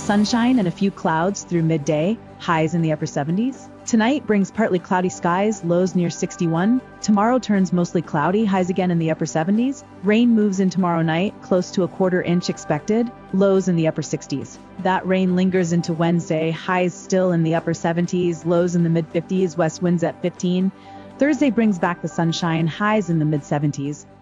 Sunshine and a few clouds through midday, highs in the upper 70s. Tonight brings partly cloudy skies, lows near 61. Tomorrow turns mostly cloudy, highs again in the upper 70s. Rain moves in tomorrow night, close to a quarter inch expected, lows in the upper 60s. That rain lingers into Wednesday, highs still in the upper 70s, lows in the mid 50s, west winds at 15. Thursday brings back the sunshine, highs in the mid 70s.